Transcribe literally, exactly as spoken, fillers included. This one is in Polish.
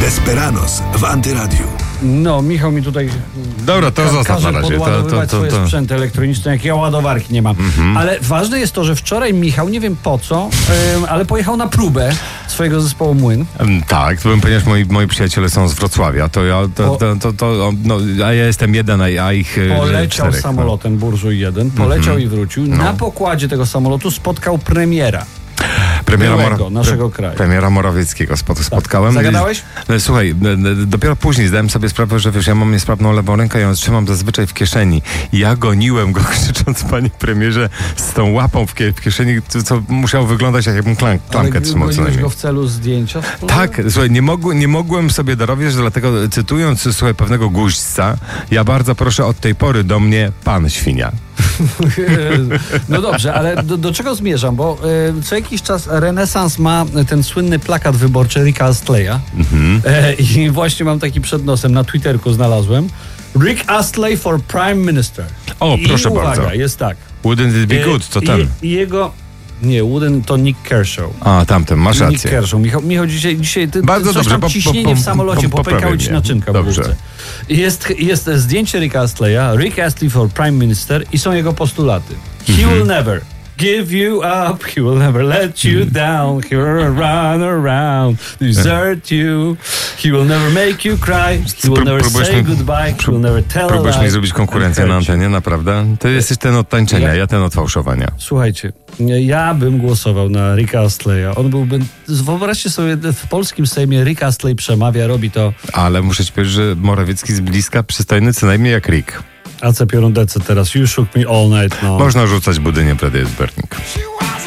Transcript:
Desperados w Antyradiu. No, Michał mi tutaj Dobra, to ka- zostaw każe na razie. To, podładowywać to, to, swoje to. sprzęty elektroniczne, jak ja ładowarki nie mam. Mhm. Ale ważne jest to, że wczoraj Michał, nie wiem po co, ym, ale pojechał na próbę swojego zespołu Młyn. Em, Tak, byłem, ponieważ moi, moi przyjaciele są z Wrocławia, to ja, to, Po- to, to, to, no, a ja jestem jeden, a, a ich e, Poleciał czterech. samolotem Burżuj jeden, poleciał i wrócił. Na pokładzie tego samolotu spotkał premiera. Premiera, byłego naszego kraju. Premiera Morawieckiego spot, spotkałem. Zagadałeś? No, słuchaj, e, e, dopiero później zdałem sobie sprawę, że wiesz, ja mam niesprawną lewą rękę, ja ją trzymam zazwyczaj w kieszeni. I ja goniłem go, krzycząc, panie premierze, z tą łapą w, kie, w kieszeni, co, co musiało wyglądać, jakbym klam, klamkę trzymał co goniłeś najmniej. go w celu zdjęcia? Tak, słuchaj, nie, mogł, nie mogłem sobie darowić, dlatego cytując, słuchaj, pewnego guźdźca, ja bardzo proszę od tej pory do mnie pan świnia. No dobrze, ale do, do czego zmierzam? Bo e, co jakiś czas Renesans ma ten słynny plakat wyborczy Ricka Astleya. Mhm. E, I właśnie mam taki przed nosem, na Twitterku znalazłem. Rick Astley for Prime Minister. O, I proszę uwaga, bardzo. jest tak. Wouldn't it be good, to I, ten. I jego... Nie, Wooden to Nick Kershaw. A, tamten, masz Nick rację. Kershaw. Michał, Michał dzisiaj, dzisiaj ty, Bardzo coś dobrze, tam po- po- ciśnienie po- w samolocie, po- popękały poprawię ci mnie. naczynka w Dobrze. górce. Jest, jest zdjęcie Ricka Astleya, Rick Astley for Prime Minister i są jego postulaty. He Mhm. will never give you up, he will never let you down, he will run around, desert you, he will never make you cry, he will Pró- never próbujesz say mi- goodbye, he will never tell a Próbujesz lie mi zrobić konkurencję and na hurt you. antenie, naprawdę? Ty jesteś ten od tańczenia, Ja- ja ten od fałszowania. Słuchajcie, ja bym głosował na Ricka Astleya. On byłby, wyobraźcie sobie, w polskim Sejmie Rick Astley przemawia, robi to Ale muszę ci powiedzieć, że Morawiecki z bliska przystojny co najmniej jak Rick. A C Piorun D C teraz, you shook me all night long. Można rzucać budynie przed Burning.